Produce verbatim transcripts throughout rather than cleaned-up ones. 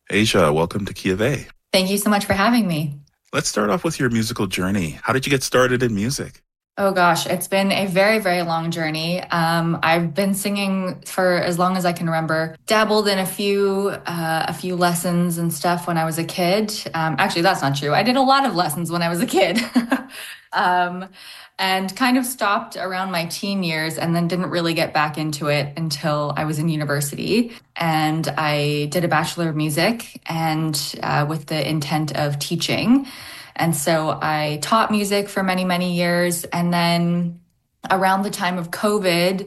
Asia, welcome to Key of A. Thank you so much for having me. Let's start off with your musical journey. How did you get started in music? Oh gosh, it's been a very, very long journey. Um, I've been singing for as long as I can remember. Dabbled in a few, uh, a few lessons and stuff when I was a kid. Um, actually, that's not true. I did a lot of lessons when I was a kid, um, and kind of stopped around my teen years, and then didn't really get back into it until I was in university. And I did a Bachelor of Music, and uh, with the intent of teaching. And so I taught music for many, many years. And then around the time of COVID,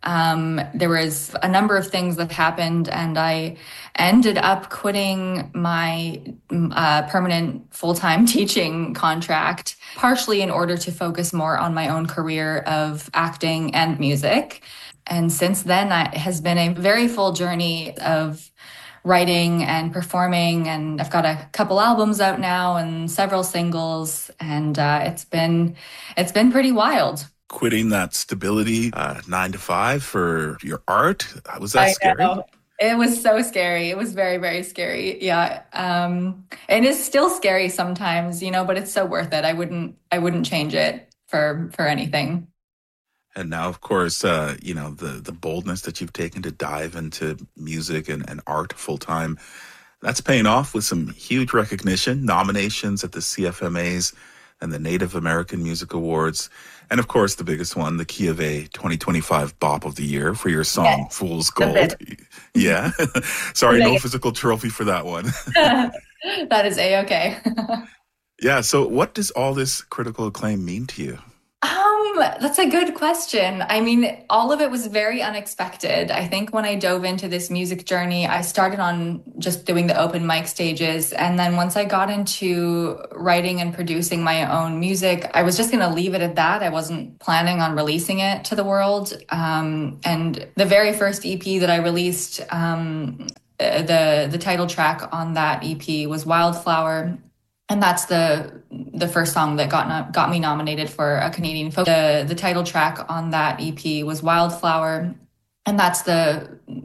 um, there was a number of things that happened, and I ended up quitting my uh, permanent full-time teaching contract, partially in order to focus more on my own career of acting and music. And since then, it has been a very full journey of writing and performing, and I've got a couple albums out now and several singles, and uh, it's been it's been pretty wild. Quitting that stability, uh, nine to five for your art. Was that I scary? know. It was so scary. It was very, very scary. Yeah. Um, it is still scary sometimes, you know, but it's so worth it. I wouldn't I wouldn't change it for for anything. And now, of course, uh, you know, the, the boldness that you've taken to dive into music and, and art full time, that's paying off with some huge recognition, nominations at the C F M As and the Native American Music Awards. And of course, the biggest one, the Key of A twenty twenty-five Bop of the Year for your song Yes, Fool's the Gold. bit. Yeah. Sorry, no physical trophy for that one. That is a-okay. Yeah. So what does all this critical acclaim mean to you? Um, that's a good question. I mean, all of it was very unexpected. I think when I dove into this music journey, I started on just doing the open mic stages. And then once I got into writing and producing my own music, I was just going to leave it at that. I wasn't planning on releasing it to the world. Um, and the very first E P that I released, um, uh, the the title track on that E P was Wildflower, and that's the the first song that got no- got me nominated for a Canadian folk. The the title track on that E P was Wildflower, and that's the